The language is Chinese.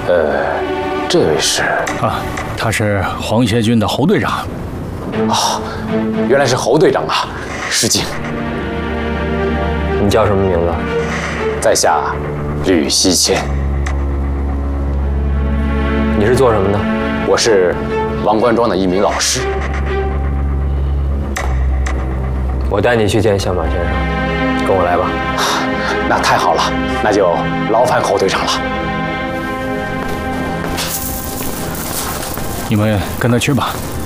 这位是啊，他是皇协军的侯队长。 哦，原来是侯队长啊，失敬。 你叫什么名字？ 在下吕西谦。 你是做什么的？ 我是王官庄的一名老师。 我带你去见相马先生，跟我来吧。 那太好了，那就劳烦侯队长了。 你们跟他去吧。